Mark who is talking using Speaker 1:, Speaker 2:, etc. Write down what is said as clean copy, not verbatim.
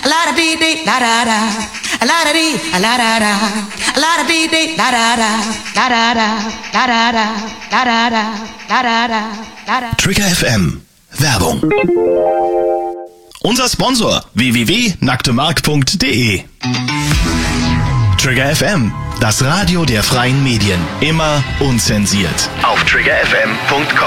Speaker 1: la da dee dee la da da, la da dee la da da, la da dee dee la da da, la da da, la da da, la da da, la da da, la da.
Speaker 2: Trigger FM Werbung. Unser Sponsor www.nacktemark.de. Trigger FM, das Radio der freien Medien, immer unzensiert auf triggerfm.com.